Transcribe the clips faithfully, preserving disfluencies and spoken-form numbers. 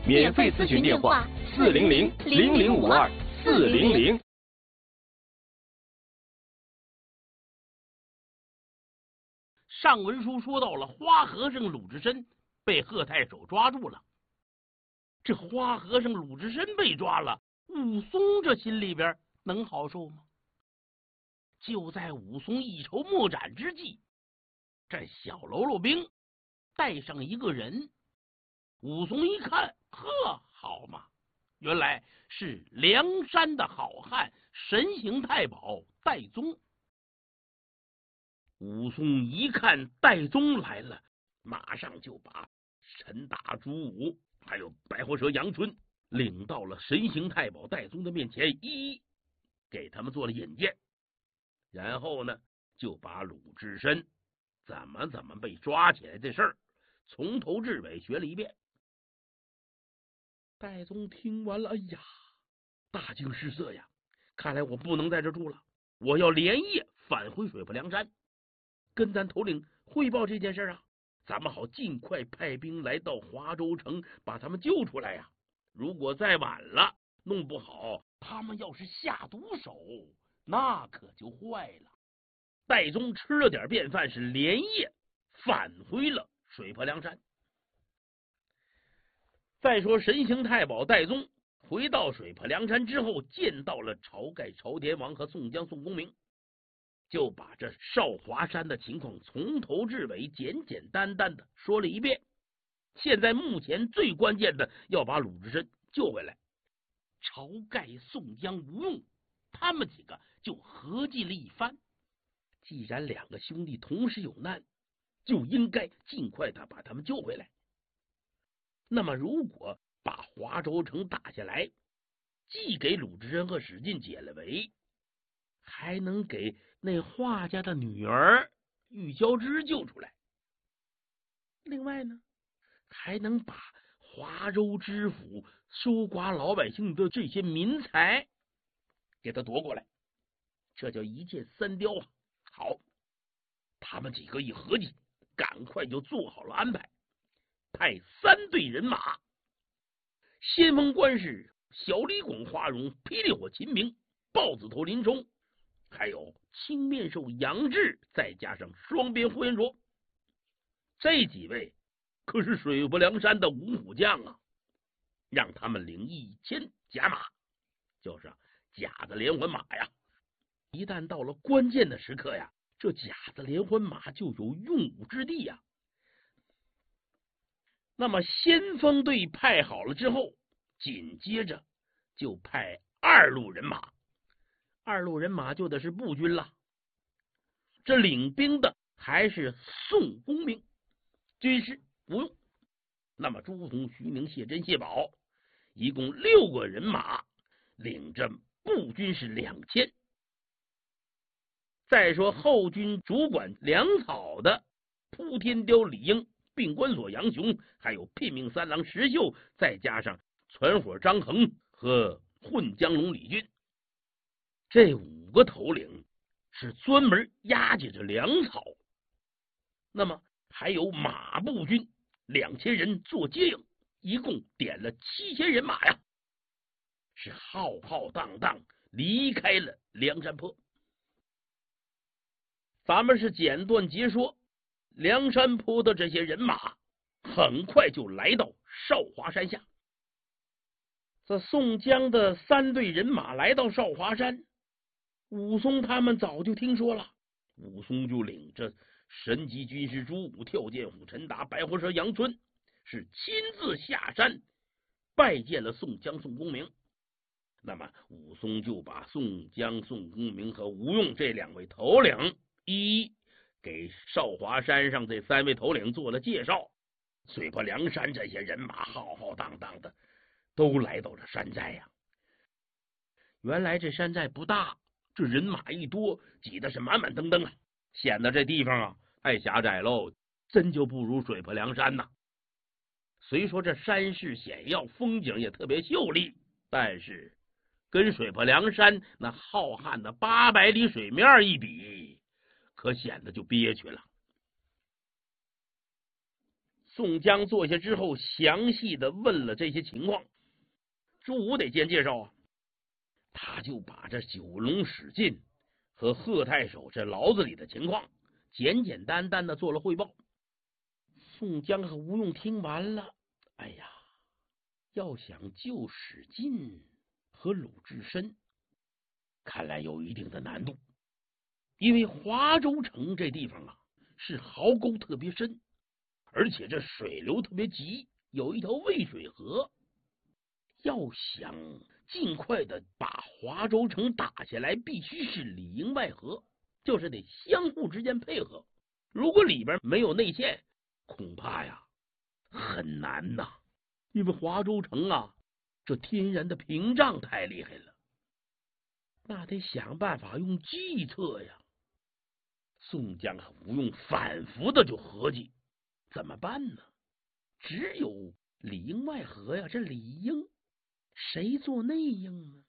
免费咨询电话：四零零零零五二四零零。 上文书说到了花和尚鲁智深被贺太守抓住了，这花和尚鲁智深被抓了，武松这心里边能好受吗？就在武松一筹莫展之际，这小喽啰兵带上一个人，武松一看，呵，好嘛，原来是梁山的好汉神行太保戴宗。武松一看戴宗来了，马上就把陈达、朱武还有白活蛇杨春领到了神行太保戴宗的面前，一一给他们做了引荐。然后呢，就把鲁智深怎么怎么被抓起来这事儿从头至尾学了一遍。戴宗听完了，哎呀，大惊失色呀！看来我不能在这住了，我要连夜返回水泊梁山，跟咱头领汇报这件事啊，咱们好尽快派兵来到华州城，把他们救出来呀！如果再晚了，弄不好他们要是下毒手，那可就坏了。戴宗吃了点便饭，是连夜返回了水泊梁山。再说神行太保戴宗回到水泊梁山之后，见到了晁盖晁天王和宋江宋公明，就把这少华山的情况从头至尾简简单单的说了一遍。现在目前最关键的要把鲁智深救回来。晁盖、宋江、吴用他们几个就合计了一番，既然两个兄弟同时有难，就应该尽快的把他们救回来。那么如果把华州城打下来，既给鲁智深和史进解了围，还能给那华家的女儿玉娇枝救出来，另外呢，还能把华州知府搜刮老百姓的这些民财给他夺过来，这叫一箭三雕啊！好，他们几个一合计，赶快就做好了安排，派三队人马，先锋官是小李广花荣、霹雳火秦明、豹子头林冲，还有青面兽杨志，再加上双鞭呼延灼，这几位可是水泊梁山的五虎将啊！让他们领一千甲马，就是甲的连环马呀。一旦到了关键的时刻呀，这甲的连环马就有用武之地呀。那么先锋队派好了之后，紧接着就派二路人马，二路人马就得是步军了。这领兵的还是宋公明，军师吴用。那么朱仝、徐明、谢珍、谢宝，一共六个人马，领着步军是两千。再说后军主管粮草的扑天雕李应、并关索杨雄，还有聘命三郎石秀，再加上传火张衡和混江龙李俊，这五个头领是专门押解着粮草。那么还有马步军两千人做接应，一共点了七千人马呀，是浩浩荡荡离开了梁山坡。咱们是简短截说，梁山坡的这些人马很快就来到少华山下。这宋江的三队人马来到少华山，武松他们早就听说了，武松就领着神级军师朱武、跳涧虎陈达、白活蛇杨春，是亲自下山拜见了宋江、宋公明。那么武松就把宋江、宋公明和吴用这两位头领一一给少华山上这三位头领做了介绍。水泊梁山这些人马浩浩荡荡的都来到了山寨呀。原来这山寨不大，这人马一多，挤得是满满登登啊，显得这地方啊太狭窄喽，真就不如水泊梁山呐。虽说这山势险要，风景也特别秀丽，但是跟水泊梁山那浩瀚的八百里水面一比，可显得就憋屈了。 宋江坐下之后，详细的问了这些情况。朱武得先介绍啊，他就把这九龙史进和贺太守这牢子里的情况简简单单的做了汇报。宋江和吴用听完了，哎呀，要想救史进和鲁智深，看来有一定的难度。因为华州城这地方啊，是壕沟特别深，而且这水流特别急，有一条渭水河。要想尽快的把华州城打下来，必须是里应外合，就是得相互之间配合。如果里边没有内线，恐怕呀很难呐。因为华州城啊，这天然的屏障太厉害了，那得想办法用计策呀。宋江和吴用反复的就合计怎么办呢？只有里应外合呀，这里应谁做内应呢？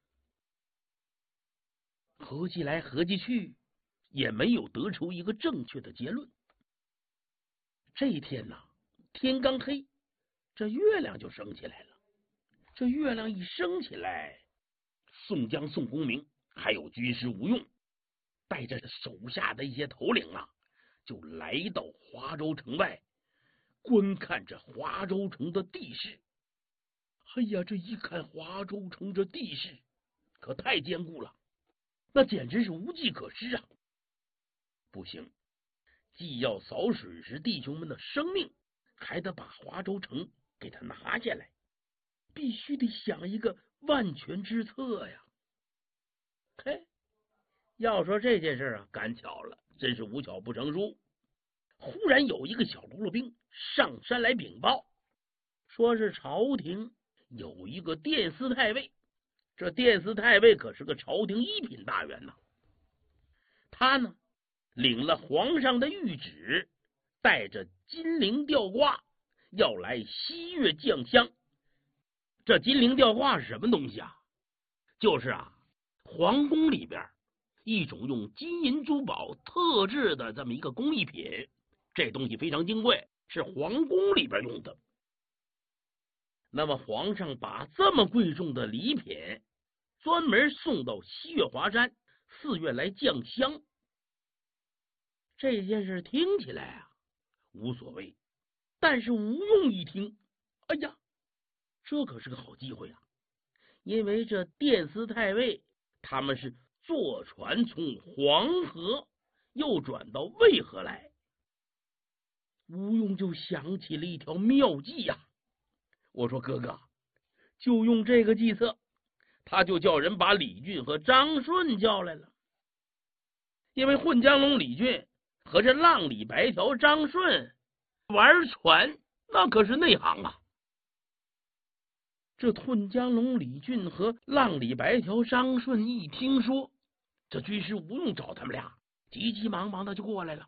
合计来合计去，也没有得出一个正确的结论。这一天呐，天刚黑，这月亮就升起来了。这月亮一升起来，宋江、宋公明还有军师吴用，带着手下的一些头领啊，就来到华州城外，观看着华州城的地势。哎呀，这一看华州城这地势可太坚固了，那简直是无计可施啊！不行，既要扫水时弟兄们的生命，还得把华州城给他拿下来，必须得想一个万全之策呀！嘿，要说这件事啊，赶巧了，真是无巧不成书。忽然有一个小喽啰兵上山来禀报，说是朝廷有一个殿司太尉，这殿司太尉可是个朝廷一品大员呐。他呢，领了皇上的谕旨，带着金陵吊挂，要来西岳降香。这金陵吊挂是什么东西啊？就是啊，皇宫里边一种用金银珠宝特制的这么一个工艺品，这东西非常金贵，是皇宫里边用的。那么皇上把这么贵重的礼品专门送到西岳华山四岳来降香，这件事听起来啊无所谓，但是吴用一听，哎呀，这可是个好机会啊！因为这殿司太尉他们是坐船从黄河又转到渭河来，吴用就想起了一条妙计呀、啊。我说哥哥，就用这个计策，他就叫人把李俊和张顺叫来了。因为混江龙李俊和这浪里白条张顺玩船，那可是内行啊。这混江龙李俊和浪里白条张顺一听说这军师吴用找他们俩，急急忙忙的就过来了。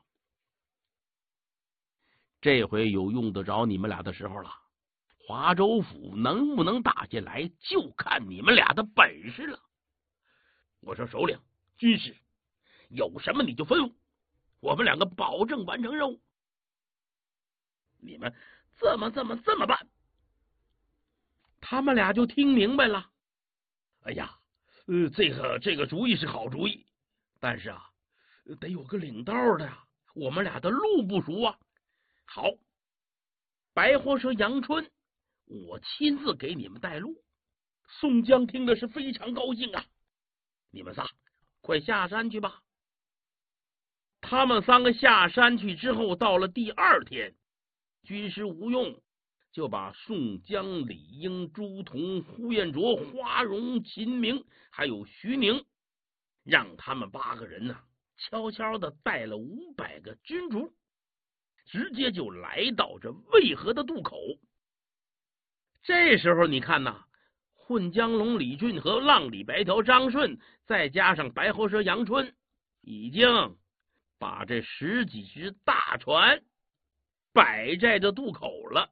这回有用得着你们俩的时候了。华州府能不能打下来，就看你们俩的本事了。我说首领、军师，有什么你就吩咐，我们两个保证完成任务。你们这么这么这么办？他们俩就听明白了。哎呀，呃，这个这个主意是好主意，但是啊，得有个领道的呀，我们俩的路不熟啊。好，白货社杨春，我亲自给你们带路。宋江听的是非常高兴啊！你们仨快下山去吧。他们三个下山去之后，到了第二天，军师吴用就把宋江、李应、朱仝、呼延灼、花荣、秦明还有徐宁，让他们八个人呢、啊，悄悄的带了五百个军卒，直接就来到这渭河的渡口。这时候你看呐，混江龙李俊和浪里白条张顺，再加上白喉蛇杨春，已经把这十几只大船摆在这渡口了。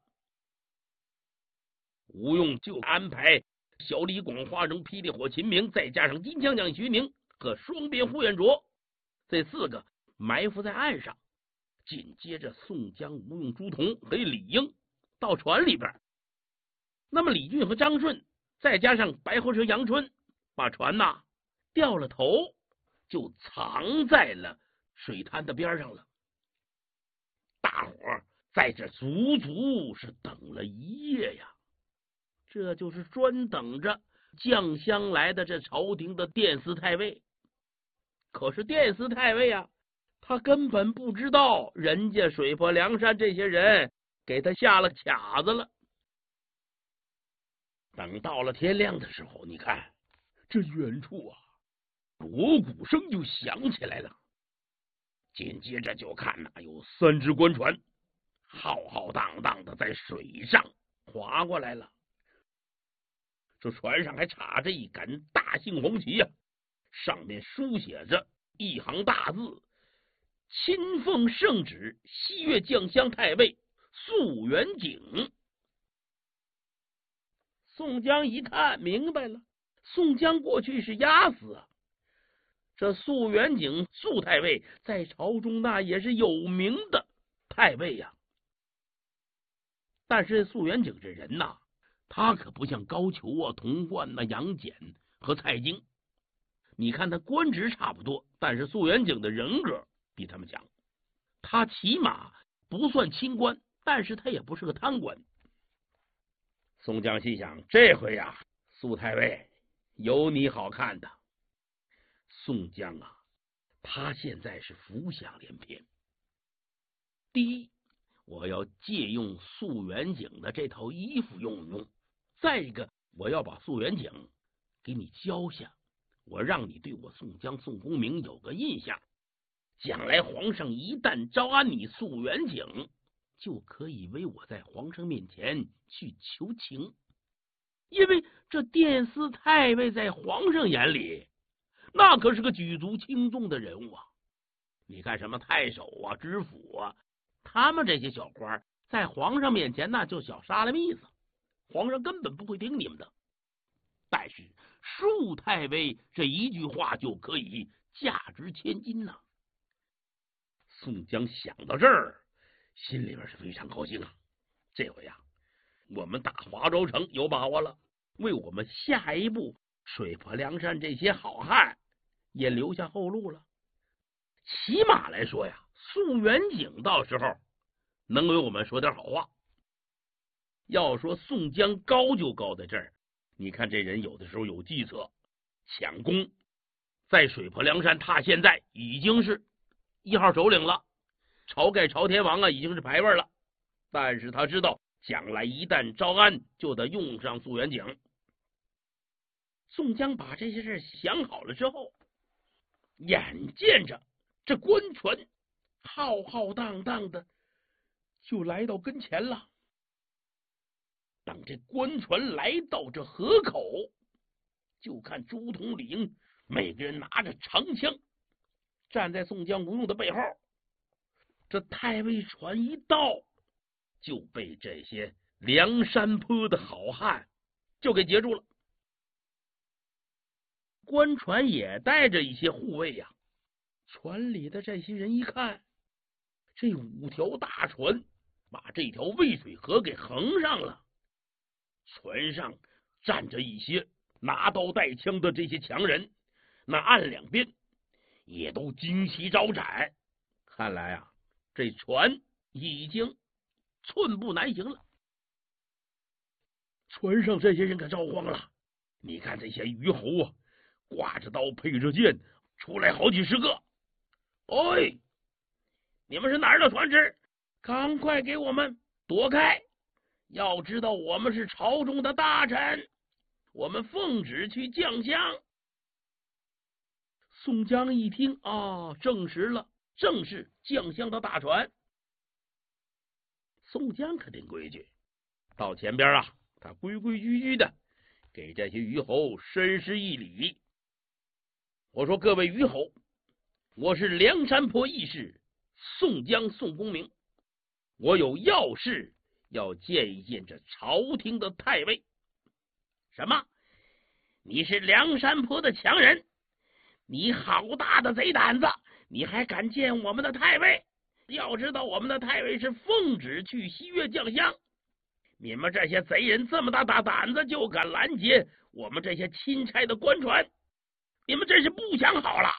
吴用就安排小李广、花荣、霹雳火、秦明，再加上金枪将徐宁和双鞭呼延灼，这四个埋伏在岸上， 紧接着，宋江、吴用、朱仝和李应到船里边。那么李俊和张顺，再加上白河蛇杨春，把船呐掉了头，就藏在了水滩的边上了。大伙在这足足是等了一夜呀，这就是专等着将相来的这朝廷的殿司太尉。可是殿司太尉啊，他根本不知道人家水泊梁山这些人给他下了卡子了。等到了天亮的时候，你看这远处啊，锣鼓声就响起来了。紧接着就看呐、啊，有三只官船浩浩荡荡的在水上划过来了。这船上还插着一杆大杏红旗呀、啊，上面书写着一行大字：亲奉圣旨，西岳将相太尉肃元景。宋江一看明白了，宋江过去是押司啊，这肃元景肃太尉在朝中那也是有名的太尉呀、啊。但是肃元景这人呐、啊，他可不像高俅啊、童贯呐、杨戬和蔡京。你看他官职差不多，但是肃元景的人格比他们强。他起码不算清官，但是他也不是个贪官。宋江心想，这回呀、啊，肃太尉有你好看的。宋江啊，他现在是浮想联翩。第一，我要借用肃元景的这套衣服用一用；再一个，我要把肃元景给你交下，我让你对我宋江、宋公明有个印象。将来皇上一旦招安你肃元景，就可以为我在皇上面前去求情。因为这殿司太尉在皇上眼里那可是个举足轻重的人物啊。你看什么太守啊、知府啊，他们这些小官在皇上面前那就小沙拉蜜子，皇上根本不会听你们的。但是肃太尉这一句话就可以价值千金呐、啊。宋江想到这儿，心里边是非常高兴啊。这回啊，我们打华州城有把握了，为我们下一步水泊梁山这些好汉也留下后路了。起码来说呀，肃元景到时候能为我们说点好话。要说宋江高就高在这儿，你看这人有的时候有计策抢功，在水泊梁山他现在已经是一号首领了，晁盖朝天王啊已经是牌位了，但是他知道将来一旦招安就得用上肃元景。宋江把这些事想好了之后，眼见着这官船浩浩荡荡的就来到跟前了。等这官船来到这河口，就看朱仝、李应每个人拿着长枪站在宋江、吴用的背后。这太尉船一到，就被这些梁山坡的好汉就给截住了。官船也带着一些护卫呀、啊。船里的这些人一看，这五条大船把这条渭水河给横上了，船上站着一些拿刀带枪的这些强人，那岸两边也都旌旗招展，看来啊，这船已经寸步难行了。船上这些人可着慌了，你看这些虞侯啊，挂着刀配着剑出来好几十个。哎，你们是哪儿的船只？赶快给我们躲开！要知道我们是朝中的大臣，我们奉旨去将相。宋江一听啊，证实了，正是将相的大船。宋江可定规矩，到前边啊，他规规矩矩的给这些虞侯深施一礼。我说各位虞侯，我是梁山泊义士宋江宋公明，我有要事要见一见这朝廷的太尉。什么？你是梁山泊的强人？你好大的贼胆子！你还敢见我们的太尉？ 要知道我们的太尉是奉旨去西岳降香，你们这些贼人这么大大胆子就敢拦截我们这些钦差的官船，你们真是不想好了。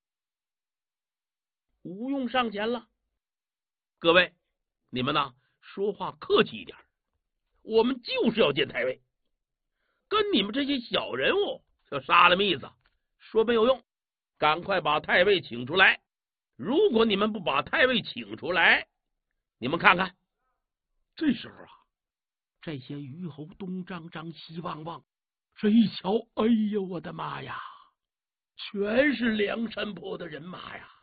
吴用上前了，各位，你们呢说话客气一点，我们就是要见太尉，跟你们这些小人物就杀了密子说没有用，赶快把太尉请出来。如果你们不把太尉请出来，你们看看。这时候啊，这些虞侯东张张西望望，这一瞧，哎呀，我的妈呀，全是梁山泊的人马呀！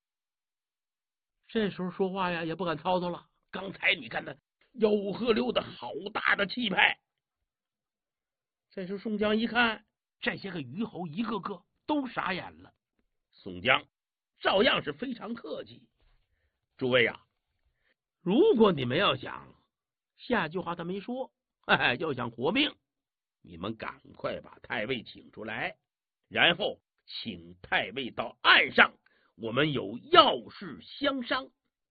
这时候说话呀也不敢操操了，刚才你看他吆喝溜的好大的气派。这时候宋江一看，这些个虞侯一个个都傻眼了。宋江照样是非常客气，诸位呀、啊，如果你们要想，下句话他没说，哎，要想活命，你们赶快把太尉请出来，然后请太尉到岸上，我们有要事相商。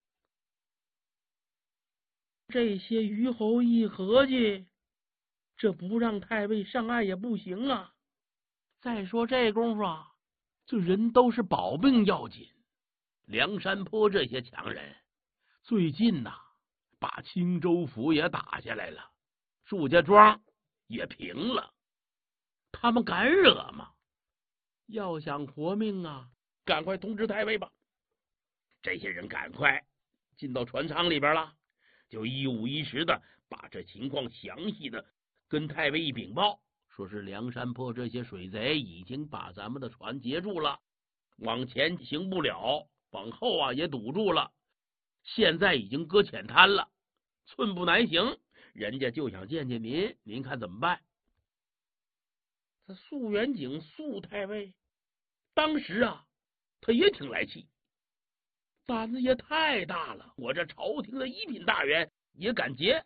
这些虞侯一合计，这不让太尉上岸也不行啊。再说这功夫啊，这人都是保命要紧。梁山泊这些强人最近呐、啊，把青州府也打下来了，祝家庄也平了，他们敢惹吗？要想活命啊，赶快通知太尉吧。这些人赶快进到船舱里边了，就一五一十的把这情况详细的跟太尉一禀报，说是梁山泊这些水贼已经把咱们的船截住了，往前行不了，往后啊也堵住了，现在已经搁浅滩了，寸步难行，人家就想见见您，您看怎么办？这肃元景肃太尉当时啊，他也挺来气，胆子也太大了，我这朝廷的一品大员也敢劫。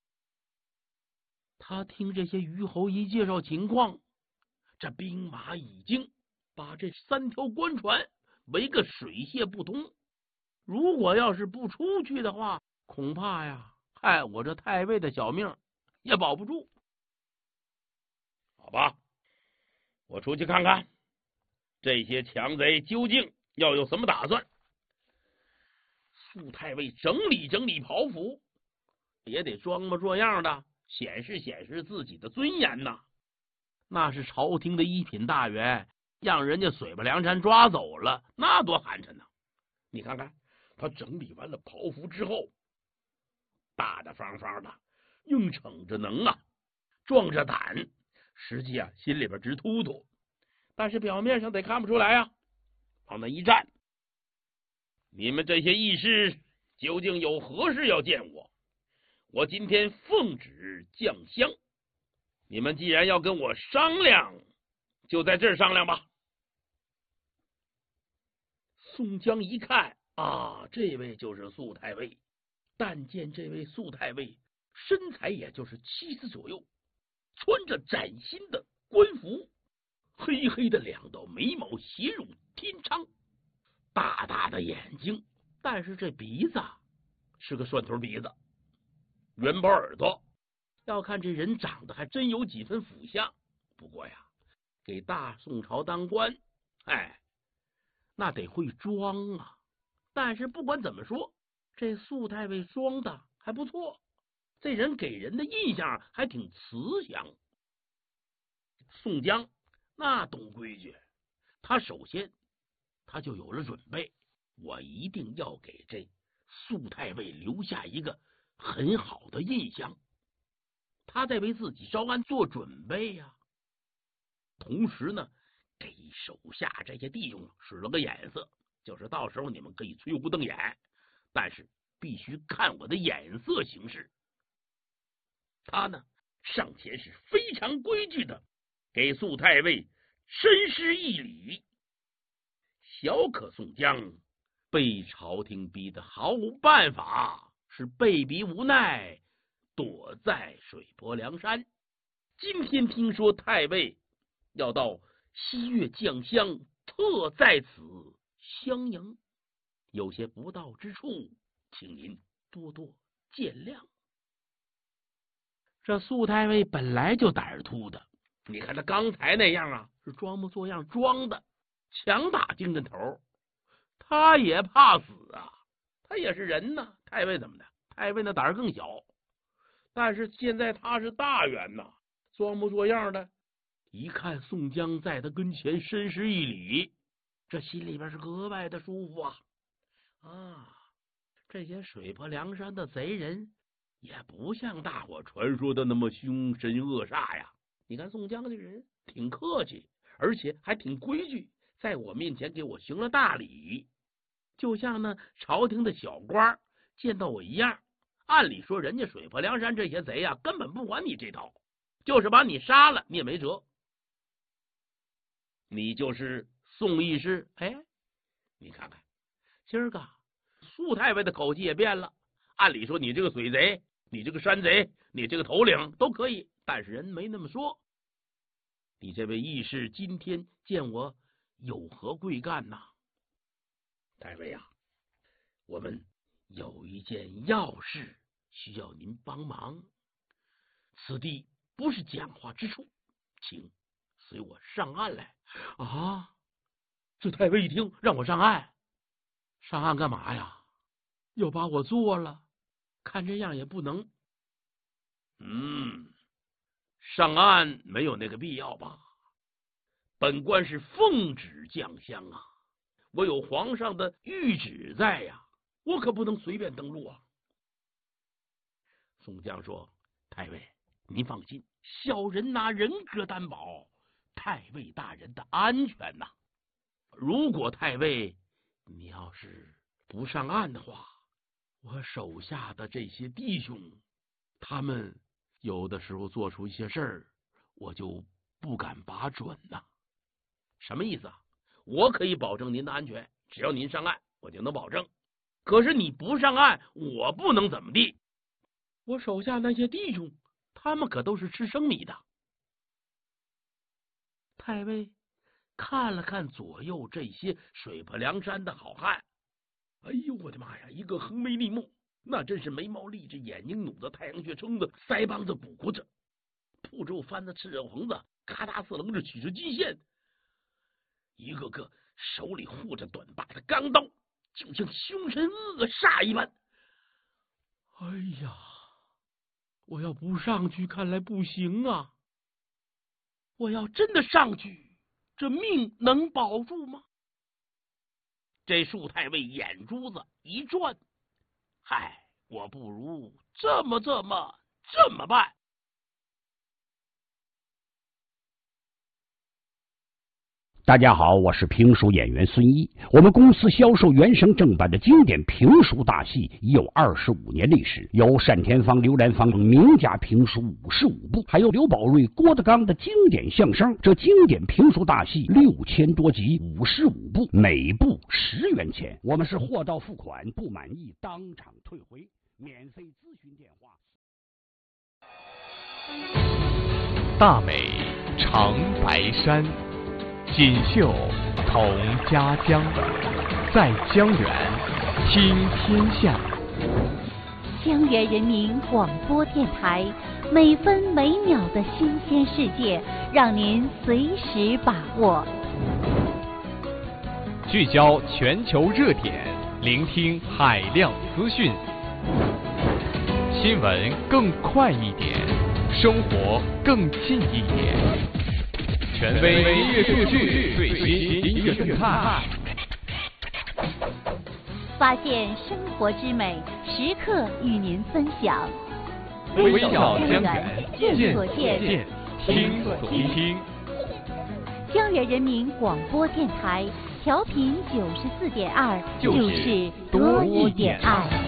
他听这些虞侯一介绍情况，这兵马已经把这三条官船围个水泄不通，如果要是不出去的话，恐怕呀，害我这太尉的小命也保不住。好吧，我出去看看这些强贼究竟要有什么打算。肃太尉整理整理袍服，也得装模作样的显示显示自己的尊严呐。那是朝廷的一品大员，让人家水泊梁山抓走了，那多寒碜呐！你看看他整理完了袍服之后，大大方方的，硬逞着能啊，壮着胆，实际啊心里边直突突，但是表面上得看不出来啊。往那一站，你们这些义士究竟有何事要见我？我今天奉旨降香，你们既然要跟我商量，就在这儿商量吧。宋江一看啊，这位就是肃太尉，但见这位肃太尉身材也就是七十左右，穿着崭新的官服，黑黑的两道眉毛斜入天窗，大大的眼睛，但是这鼻子是个蒜头鼻子，圆包耳朵，要看这人长得还真有几分腐相。不过呀，给大宋朝当官，哎，那得会装啊。但是不管怎么说，这肃太尉装的还不错，这人给人的印象还挺慈祥。宋江那懂规矩，他首先他就有了准备，我一定要给这肃太尉留下一个很好的印象，他在为自己招安做准备呀、啊。同时呢，给手下这些弟兄使了个眼色，就是到时候你们可以吹胡瞪眼，但是必须看我的眼色行事。他呢，上前是非常规矩的给肃太尉深施一礼。小可宋江被朝廷逼得毫无办法，是被逼无奈，躲在水泊梁山。今天听说太尉要到西岳降香，特在此相迎， 有些不到之处，请您多多见谅。这苏太尉本来就胆儿突的，你看他刚才那样啊，是装模作样装的，强打精神头，他也怕死啊，他也是人呐。太尉怎么的？太尉那胆儿更小，但是现在他是大员呐，装模作样的，一看宋江在他跟前深施一礼，这心里边是格外的舒服啊！啊，这些水泊梁山的贼人也不像大伙传说的那么凶神恶煞呀。你看宋江这人挺客气，而且还挺规矩，在我面前给我行了大礼，就像那朝廷的小官见到我一样。按理说人家水泊梁山这些贼啊，根本不管你这套，就是把你杀了你也没辙。你就是宋义师，哎，你看看今儿个苏太尉的口气也变了。按理说你这个水贼，你这个山贼，你这个头领都可以，但是人没那么说。你这位义士今天见我有何贵干呐？太尉啊，我们有一件要事需要您帮忙，此地不是讲话之处，请随我上岸来。啊！这太尉一听，让我上岸，上岸干嘛呀？又把我做了，看这样也不能。嗯，上岸没有那个必要吧？本官是奉旨降香啊，我有皇上的谕旨在呀，我可不能随便登陆啊。宋江说：“太尉，您放心，小人拿人格担保太尉大人的安全呐。如果太尉你要是不上岸的话，我手下的这些弟兄，他们有的时候做出一些事儿，我就不敢把准呐。”什么意思啊？我可以保证您的安全，只要您上岸，我就能保证。可是你不上岸，我不能怎么地。我手下那些弟兄，他们可都是吃生米的。太尉看了看左右这些水泊梁山的好汉，哎呦我的妈呀，一个横眉立目，那真是眉毛立着，眼睛努着，太阳穴撑着，腮帮子鼓鼓着，铺着翻的赤肉横子，咔嗒四棱着，取着金线，一个个手里护着短把的钢刀，就像凶神恶煞一般。哎呀，我要不上去看来不行啊！我要真的上去，这命能保住吗？这树太尉眼珠子一转，嗨，我不如这么这么这么办。 大家好，我是评书演员孙一。我们公司销售原声正版的经典评书大戏已有二十五年历史，有单田芳、刘兰芳名家评书五十五部，还有刘宝瑞、郭德纲的经典相声。这经典评书大戏六千多集，五十五部，每部十元钱。我们是货到付款，不满意当场退回，免费咨询电话。 大美长白山，锦绣同家乡，在江源听天下。 江源人民广播电台，每分每秒的新鲜世界，让您随时把握。 聚焦全球热点，聆听海量资讯，新闻更快一点，生活更近一点。权威音乐数据，最新音乐动态， 发现生活之美，时刻与您分享。 微笑江源， 见所见， 听所听。 江源人民广播电台，调频九十四点二，就是多一点爱。